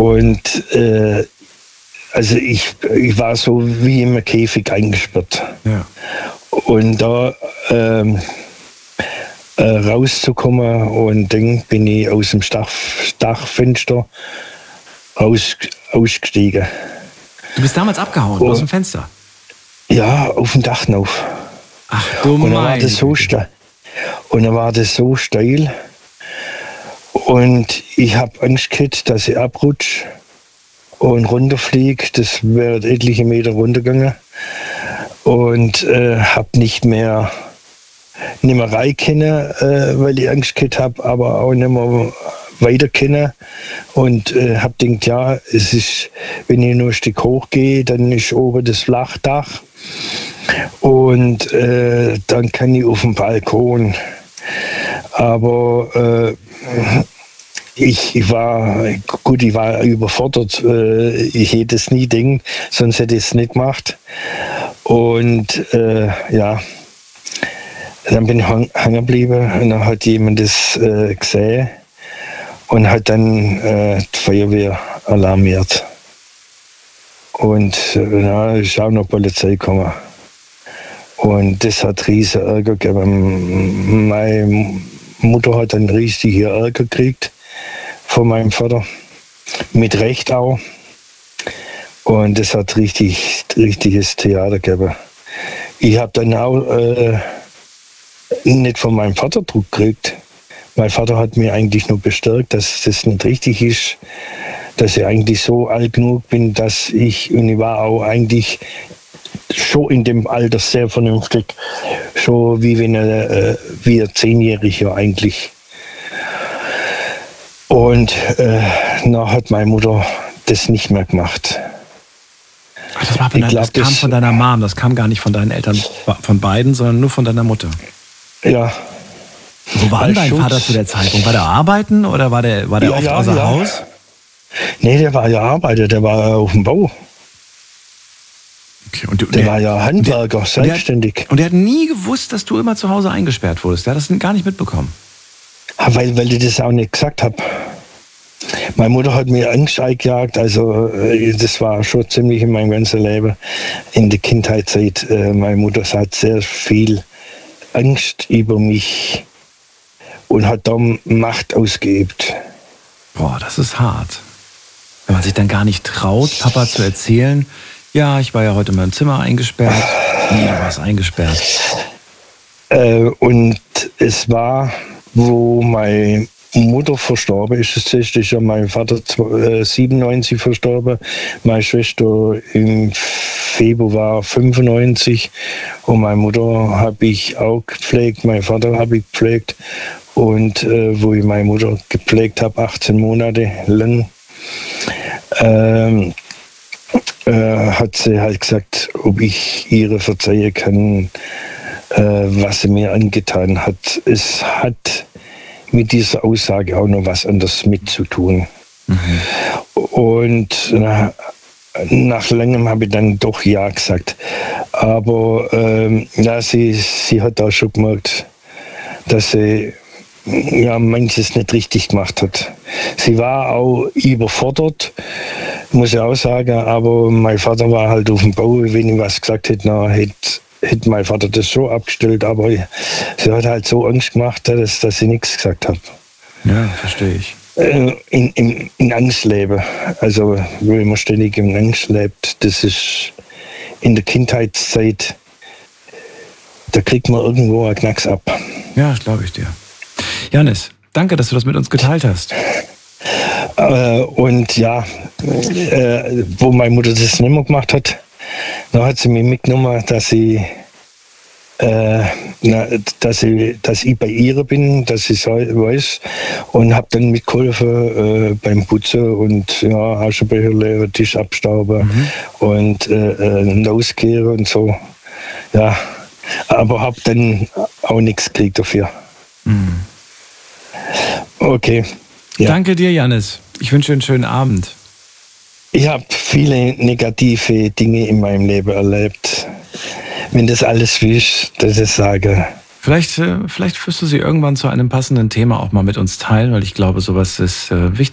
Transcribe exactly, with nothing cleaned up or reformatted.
Und äh, also ich, ich war so wie im Käfig eingesperrt. Ja. Und da ähm, äh, rauszukommen, und dann bin ich aus dem Dach, Dachfenster raus, ausgestiegen. Du bist damals abgehauen, oh, aus dem Fenster? Ja, auf dem Dach rauf. Ach du und dann war meine das so steil. Und dann war das so steil. Und ich habe Angst gehabt, dass ich abrutsche und runterfliege. Das wäre etliche Meter runtergegangen. Und äh, habe nicht mehr nicht mehr rein können, äh, weil ich Angst gehabt habe, aber auch nicht mehr weiter können. Und äh, habe gedacht, ja, es ist, wenn ich nur ein Stück hochgehe, dann ist oben das Flachdach. Und äh, dann kann ich auf den Balkon. Aber äh, ich, ich war, gut, ich war überfordert. Äh, ich hätte es nie gedacht, sonst hätte ich es nicht gemacht. Und äh, ja, dann bin ich hängen geblieben und dann hat jemand das äh, gesehen und hat dann äh, die Feuerwehr alarmiert. Und äh, ja, ist auch noch Polizei gekommen. Und das hat riesen Ärger gegeben. Meine Mutter hat dann riesigen Ärger gekriegt von meinem Vater. Mit Recht auch. Und das hat richtig richtiges Theater gegeben. Ich habe dann auch äh, nicht von meinem Vater Druck gekriegt. Mein Vater hat mir eigentlich nur bestärkt, dass das nicht richtig ist, dass ich eigentlich so alt genug bin, dass ich, und ich war auch eigentlich schon in dem Alter sehr vernünftig, schon wie wenn er, äh, wie ein Zehnjähriger eigentlich. Und äh, dann hat meine Mutter das nicht mehr gemacht. Ach, das war von dein, glaub, das kam das, von deiner Mom, das kam gar nicht von deinen Eltern, von beiden, sondern nur von deiner Mutter. Ja. Wo war denn dein Schutz. Vater zu der Zeitpunkt? War der arbeiten oder war der, war der Ja, oft ja, außer ja. Haus? Nee, der war ja Arbeiter, der war auf dem Bau. Okay, und du, Der, der war ja Handwerker, und der, selbstständig. Und er hat nie gewusst, dass du immer zu Hause eingesperrt wurdest. Der hat das gar nicht mitbekommen. Weil, weil ich das auch nicht gesagt habe. Meine Mutter hat mir Angst eingejagt, also das war schon ziemlich in meinem ganzen Leben. In der Kindheitszeit, meine Mutter hat sehr viel Angst über mich und hat da Macht ausgeübt. Boah, das ist hart. Wenn man sich dann gar nicht traut, Papa zu erzählen, ja, ich war ja heute in meinem Zimmer eingesperrt. Nee, du warst eingesperrt. Äh, und es war, wo meine Mutter verstorben ist, es ist ja mein Vater siebenundneunzig verstorben, meine Schwester im Februar fünfundneunzig und meine Mutter habe ich auch gepflegt, meinen Vater habe ich gepflegt und äh, wo ich meine Mutter gepflegt habe, achtzehn Monate lang, ähm, äh, hat sie halt gesagt, ob ich ihre verzeihen kann, äh, was sie mir angetan hat. Es hat mit dieser Aussage auch noch was anderes mitzutun. Mhm. Und nach, nach langem habe ich dann doch Ja gesagt. Aber ähm, ja, sie, sie hat auch schon gemerkt, dass sie ja, manches nicht richtig gemacht hat. Sie war auch überfordert, muss ich auch sagen, aber mein Vater war halt auf dem Bau, wenn ich was gesagt hätte, dann hätte hätte mein Vater das schon abgestellt, aber sie hat halt so Angst gemacht, dass, dass sie nichts gesagt hat. Ja, verstehe ich. In, in, in Angst leben. Also, wenn man ständig in Angst lebt, das ist in der Kindheitszeit, da kriegt man irgendwo einen Knacks ab. Ja, das glaube ich dir. Janis, danke, dass du das mit uns geteilt hast. Äh, und ja, äh, wo meine Mutter das nicht mehr gemacht hat, da hat sie mir mitgenommen, dass sie, äh, na, dass ich, dass ich bei ihr bin, dass ich weiß, und habe dann mitgeholfen äh, beim Putzen und ja, Aschenbecher leeren, Tisch abstauben mhm. und äh, äh, auskehren und so. Ja, aber habe dann auch nichts gekriegt dafür. Mhm. Okay. Ja. Danke dir, Janis. Ich wünsche dir einen schönen Abend. Ich habe viele negative Dinge in meinem Leben erlebt. Wenn das alles ist, dass ich sage. Vielleicht, vielleicht wirst du sie irgendwann zu einem passenden Thema auch mal mit uns teilen, weil ich glaube, sowas ist äh, wichtig.